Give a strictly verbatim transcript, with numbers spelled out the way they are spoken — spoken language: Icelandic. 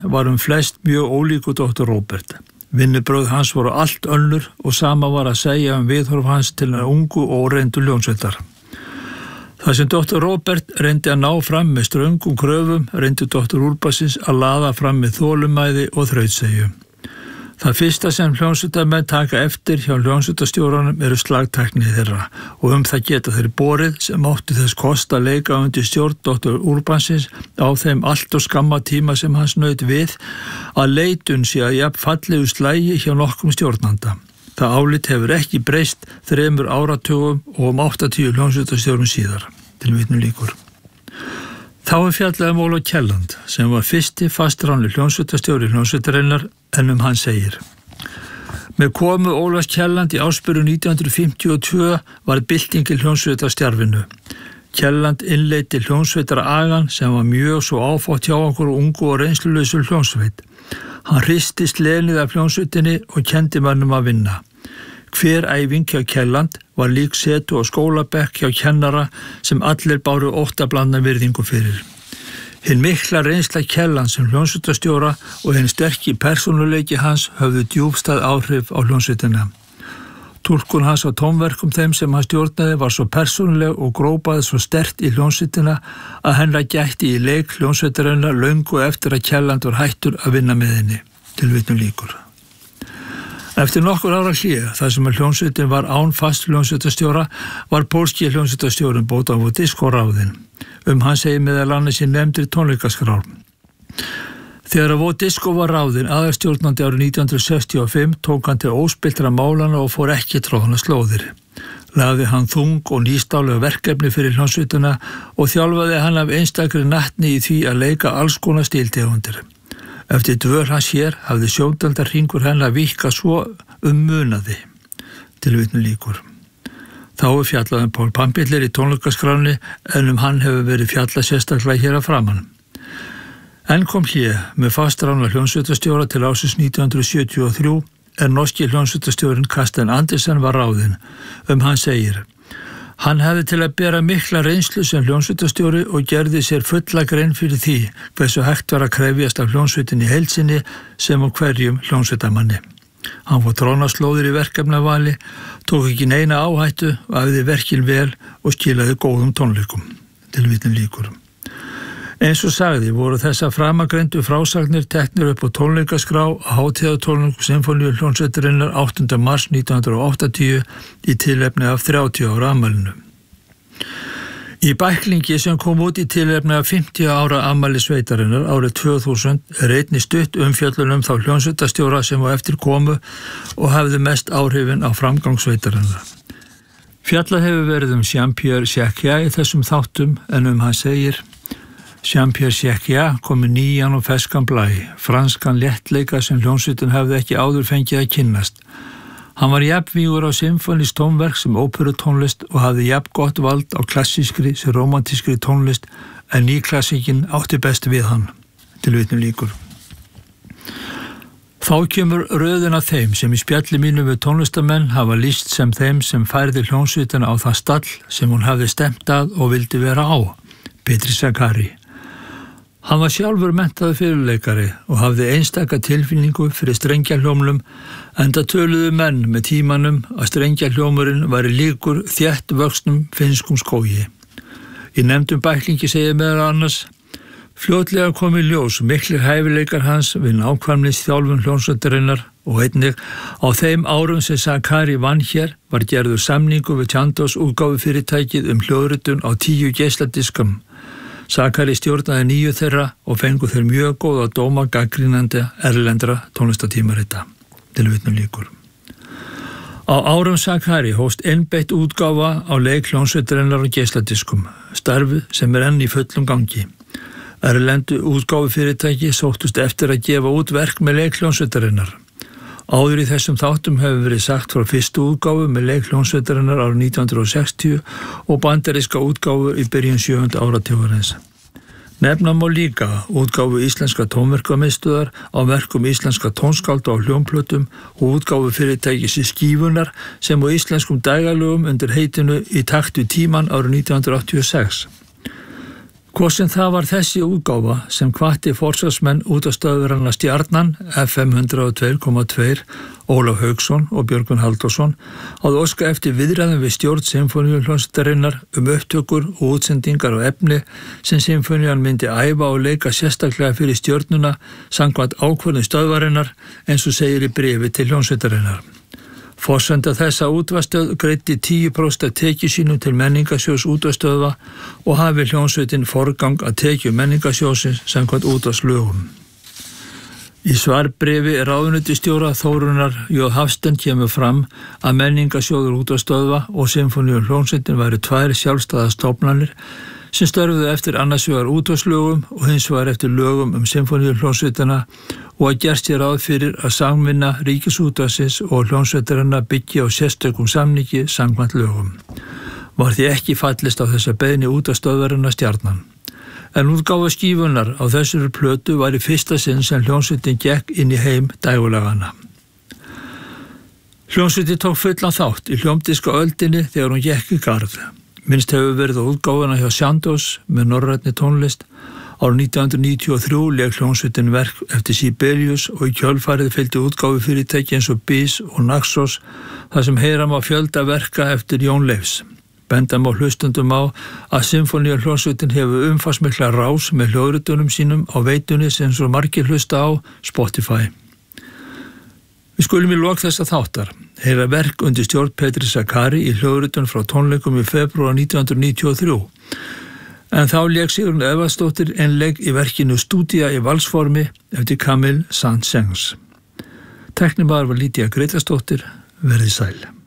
var um flest mjög ólíku doktor Róbert. Vinnubrögð hans voru allt önnur og sama var að segja um viðhorf hans til hann ungu og reyndu hljómsveitar. Það sem doktor Róbert reyndi að ná fram með ströngum kröfum, reyndi doktor Urbasins að laða fram með þolumæði og þrautseigju. Það fyrsta sem hljómsveitarmenn taka eftir hjá hljómsveitarstjóranum eru slagtækni þeirra og um það geta þeir borið sem áttu þess kost að leika undir stjórn doktor Urbansins á þeim allt og skamma tíma sem hans naut við að leitun sé að jafn fallegu slægi hjá nokkrum stjórnanda. Það álit hefur ekki breyst þremur áratugum og um áttatíu hljómsveitarstjórum síðar. Til vitnum líkur. Þá er fjallað um Ólaf Kjelland sem var fyrsti fastráðni hljómsveitarstjóri hljómsveitarinnar en um hann segir. Með komu Ólafs Kjelland í ársbyrjun nítján hundruð fimmtíu og tvö var bylting í hljómsveitarstjarfinu. Kjelland innleiddi hljómsveitaragan sem var mjög svo áfátt hjá okkur ungu og reynslulausu hljómsveit. Hann hristist lenið af hljómsveitinni og kendi mönnum að vinna. Hver æfing hjá Kjelland var lík setu og skólabekk hjá kennara sem allir báru óttablandna virðingu fyrir. Hinn mikla reynsla Kjelland sem hljómsveitarstjóra og hinn sterki persónuleiki hans höfðu djúpstæð áhrif á hljómsveitina. Túlkun hans á tónverkum þeim sem hann stjórnaði var svo persónuleg og grópaði svo sterkt í hljómsveitina að hennar gætti í leik hljómsveitarinnar löngu eftir að Kjelland var hættur að vinna með henni. Til vitnum líkur. Eftir nokkur ára hlé, þar sem að hljómsveitin var án fast hljómsveitarstjóra, var pólski hljómsveitarstjórinn Bótavó Disko ráðinn. Um hann segir meðal annars í nefndri tónleikaskrár. Þegar að Vó Disko var ráðinn aðalstjórnandi árið nítján hundruð sextíu og fimm tók hann til óspilltra málana og fór ekki tróðna slóðir. Lagði hann þung og nýstálega verkefni fyrir hljómsveitina og þjálfaði hann af einstakri natni í því að leika alls konar stíltegundir. Eftir dvöl hans hér hafði sjóndeldarhringur hennar víkkað svo um munaði. Til vitnum líkur. Þá er fjallað um Pál Pampilir í tónleikaskráni en um hann hefur verið fjallað sérstaklega hér að framan. Enn kom hlé með fastráðna hljómsveitarstjóra til ársins nítján hundruð sjötíu og þrjú en norski hljómsveitarstjórinn Karsten Andersen var ráðinn. Um hann segir. Hann hefði til að bera mikla reynslu sem hljómsveitarstjóri og gerði sér fulla grein fyrir því hversu hægt var að krefjast af hljómsveitinni í heild sinni sem og hverjum hljómsveitamanni. Hann fór trónaslóðir í verkefnavali, tók ekki neina áhættu, æfði verkin vel og skilaði góðum tónleikum. Til vitnum líkur. Eins og sagði voru þessa framagreindu frásagnir teknir upp á tónleikaskrá á hátíðartónleikum Sinfóníu hljómsveitarinnar áttunda mars nítján hundruð og áttatíu í tilefni af þrjátíu ára afmælinu. Í bæklingi sem kom út í tilefni af fimmtíu ára afmæli sveitarinnar árið tvö þúsund er einnig stutt umfjöllun um þá hljómsveitarstjóra sem var eftir komu og hafði mest áhrifin á framgang sveitarinnar. Fjallað hefur verið um Jean-Pierre Jacquet í þessum þáttum en um hann segir Jean-Pierre Jacquet kom með nýjan og feskan blæ, franskan léttleika sem hljómsveitin hafði ekki áður fengið að kynnast. Hann var jafnvígur á symfónískt tónverk sem óperutónlist og hafði jafn gott vald á klassískri sem rómantískri tónlist en nýklassíkin átti best við hann. Til vitnum líkur. Þá kemur röðin að þeim sem í spjalli mínu við tónlistamenn hafa lýst sem þeim sem færði hljómsveitina á það stall sem hún hafði stemt að og vildi vera á, Petri Sakari. Hann var sjálfur menntaður fyrirleikari og hafði einstaka tilfinningu fyrir strengjahljómlum enda töluðu menn með tímanum að strengjahljómurinn væri líkur þétt vöxnum finnskum skógi. Í nefndum bæklingi segir meðal annars fljótlega kom í ljós miklir hæfileikar hans við nákvæmnis þjálfun hljómsveitarinnar og einnig á þeim árum sem Sakari vann hér var gerður samningu við Chandos útgáfufyrirtækið um hljóðritun á tíu geisladiskam. Sakari stjórnaði níu þeirra og fengu þeir mjög góða dóma gagnrýnandi erlendra tónlistatímarita. Til vitnum líkur. Á árum Sakari hófst einbeitt útgáfa á leik hljómsveitarinnar og geisladiskum, starfi sem er enn í fullum gangi. Erlendu útgáfufyrirtæki sóttust eftir að gefa út verk með leik hljómsveitarinnar. Áður í þessum þáttum hefur verið sagt frá fyrstu útgáfu með leik hljómsveitarinnar árið nítján hundruð sextíu og bandaríska útgáfu í byrjun sjöunda áratugarins. Nefna má líka útgáfu íslenska tónverkamiðstöðar á verkum íslenska tónskálda á hljómplötum og útgáfu fyrirtækis í skífunar sem á íslenskum dægalögum undir heitinu Í takt við tímann árið nítján hundruð áttatíu og sex. Hvort sem það var þessi útgáfa sem hvatti forsvarsmenn útvarpsstöðvarinnar Stjarnan F M hundrað og tvö komma tvö Ólaf Hauksson og Björgvin Halldórsson að óska eftir viðræðum við stjórn Sinfóníuhljómsveitarinnar um upptökur og útsendingar á efni sem Sinfónían myndi æfa og leika sérstaklega fyrir stjórnuna samkvæmt ákvörðun stöðvarinnar eins og segir í bréfi til hljómsveitarinnar. Forsenda þessa útvarpsstöð greiddi tíu prósent af tekjum sínum til menningarsjóðs útvarpsstöðva og hafi hljómsveitin forgang að tekju menningarsjóðsins samkvæmt útvarpslögum. Í svarbréfi ráðuneytisstjóra Þórunnar J. Hafstein kemur fram að menningarsjóður útvarpsstöðva og Sinfóníuhljómsveitin væru tvær sjálfstæðar stofnanir sem störfuðu eftir annars vegar útvarpslögum og hins vegar eftir lögum um Sinfóníuhljómsveitina og að gert sér ráð fyrir að samvinna Ríkisútvarpsins og hljómsveitarinnar byggja á sérstökum samningi samkvæmt lögum. Var því ekki fallist á þessa beiðni útvarpsstöðvarinnar Stjarnan. En útgáfa skífunnar á þessari plötu var í fyrsta sinn sem hljómsveitin gekk inn í heim dægurlaganna. Hljómsveitin tók fullan þátt í hljómdiska öldinni þegar hún gekk í garð. Minnst hefur verið á útgáfuna hjá Sandoz með norrænni tónlist. Árið nítján hundruð níutíu og þrjú lék hljómsveitin verk eftir Sibelius og í kjölfarið fylgdi útgáfu fyrirtæki eins og Bis og Naxos þar sem heyra má fjölda verka eftir Jón Leifs. Benda má hlustundum á að Sinfóníuhljómsveitin hefur umfangsmikla rás með hljóðritunum sínum á veitunni sem svo margir hlusta á Spotify. Við skulum í lok þessa þáttar heyra verk undir stjórn Petri Sakari í hljóðritun frá tónleikum í febrúar nítján hundruð níutíu og þrjú. En þá lék Sigrún Evarsdóttir einleik í verkinu Stúdía í valsformi eftir Camille Saint-Saëns. Tæknimaður var Lydía Grétarsdóttir, verið sæl.